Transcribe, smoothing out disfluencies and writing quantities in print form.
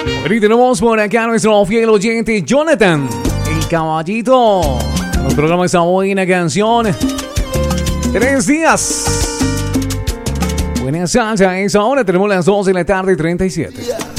Y tenemos por acá a nuestro fiel oyente Jonathan, el caballito. El programa esa buena canción. 3 días. Buena salsa, a esa hora tenemos las 2 de la tarde, 37.